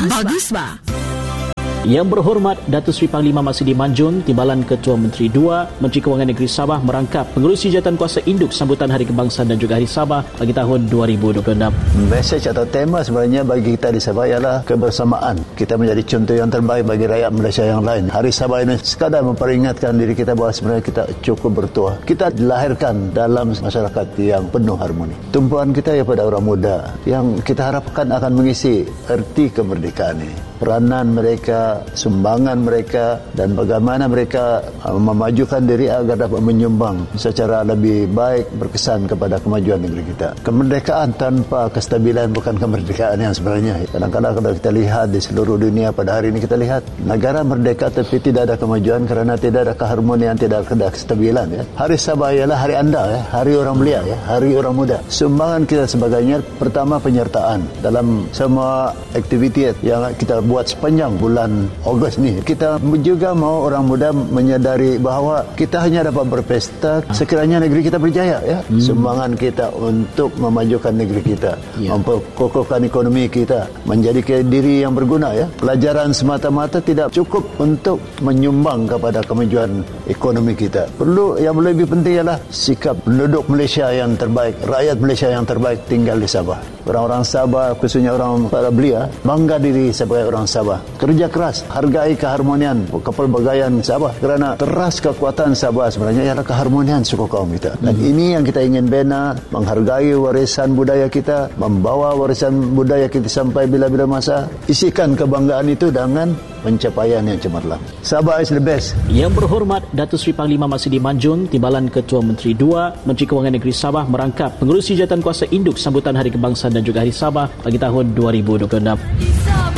Bagus ba? Yang berhormat Datuk Seri Panglima Maksudi Manjun, Timbalan Ketua Menteri 2, Menteri Kewangan Negeri Sabah merangkap pengerusi jawatan kuasa induk sambutan Hari Kebangsaan dan juga Hari Sabah bagi tahun 2026. Mesej atau tema sebenarnya bagi kita di Sabah ialah kebersamaan. Kita menjadi contoh yang terbaik bagi rakyat Malaysia yang lain. Hari Sabah ini sekadar memperingatkan diri kita bahawa sebenarnya kita cukup bertuah. Kita dilahirkan dalam masyarakat yang penuh harmoni. Tumpuan kita pada orang muda yang kita harapkan akan mengisi erti kemerdekaan ini. Peranan mereka, sumbangan mereka dan bagaimana mereka memajukan diri agar dapat menyumbang secara lebih baik berkesan kepada kemajuan negeri kita. Kemerdekaan tanpa kestabilan bukan kemerdekaan yang sebenarnya. Kadang-kadang kalau kita lihat di seluruh dunia pada hari ini kita lihat negara merdeka tapi tidak ada kemajuan kerana tidak ada keharmonian, tidak ada kestabilan. Ya. Hari Sabah ialah hari anda, ya. Hari orang belia, ya. Hari orang muda. Sumbangan kita sebagainya pertama penyertaan dalam semua aktiviti yang kita buat sepanjang bulan Ogos ni. Kita juga mau orang muda menyadari bahawa kita hanya dapat berpesta sekiranya negeri kita berjaya, ya. Sumbangan kita untuk memajukan negeri kita, memperkokohkan ekonomi kita, menjadi diri yang berguna, ya. Pelajaran semata-mata tidak cukup untuk menyumbang kepada kemajuan ekonomi kita. Perlu yang lebih penting ialah sikap penduduk Malaysia yang terbaik, rakyat Malaysia yang terbaik tinggal di Sabah. Orang-orang Sabah, khususnya orang para belia, bangga diri sebagai orang Sabah. Kerja keras, hargai keharmonian kepelbagaian Sabah kerana teras kekuatan Sabah sebenarnya ialah keharmonian suku kaum kita. Dan ini yang kita ingin bina, menghargai warisan budaya kita, membawa warisan budaya kita sampai bila-bila masa. Isikan kebanggaan itu dengan pencapaian yang cemerlang. Sabah is the best. Yang berhormat Datuk Seri Panglima Maksudi Manjun, Timbalan Ketua Menteri 2, Menteri Kewangan Negeri Sabah merangkap pengerusi jawatan kuasa induk sambutan Hari Kebangsaan dan juga Hari Sabah bagi tahun 2026.